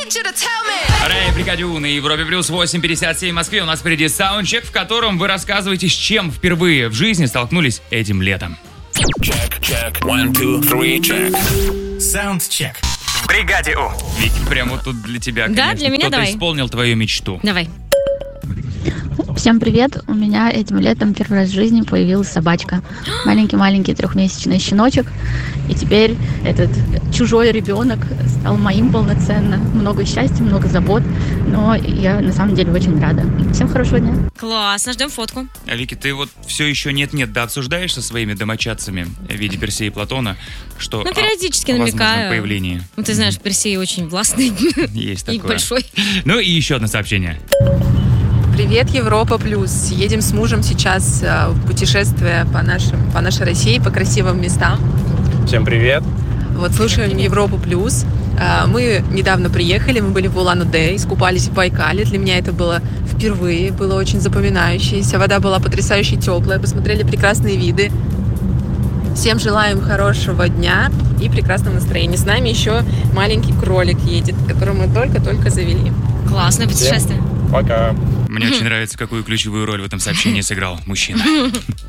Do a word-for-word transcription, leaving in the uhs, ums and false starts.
Рэй, Бригадю на Европе плюс восемь пятьдесят семь в Москве. У нас впереди саундчек, в котором вы рассказываете, с чем впервые в жизни столкнулись этим летом. Check, check, one, two, three, check. Soundcheck. В бригаде У. Вики, прямо вот тут для тебя, конечно. Да, для меня. Кто-то давай. исполнил твою мечту. Давай. Всем привет! У меня этим летом первый раз в жизни появилась собачка. Маленький-маленький трехмесячный щеночек. И теперь этот чужой ребенок стал моим полноценно. Много счастья, много забот. Но я на самом деле очень рада. Всем хорошего дня! Классно, ждем фотку. А, Вики, ты вот все еще нет-нет, да обсуждаешь со своими домочадцами в виде Персея и Платона, что Ну, периодически о, о возможном намекаю. появлении. Ну, ты знаешь, Персей очень властный Есть и такое. большой. Ну и еще одно сообщение. Привет, Европа Плюс. Едем с мужем сейчас э, в путешествие по, нашим, по нашей России, по красивым местам. Всем привет. Вот слушаем Европу Плюс. Э, мы недавно приехали, мы были в Улан-Удэ, искупались в Байкале. Для меня это было впервые, было очень запоминающееся. Вода была потрясающе теплая, посмотрели прекрасные виды. Всем желаем хорошего дня и прекрасного настроения. С нами еще маленький кролик едет, которого мы только-только завели. Классное путешествие. Пока. Мне очень нравится, какую ключевую роль в этом сообщении сыграл мужчина.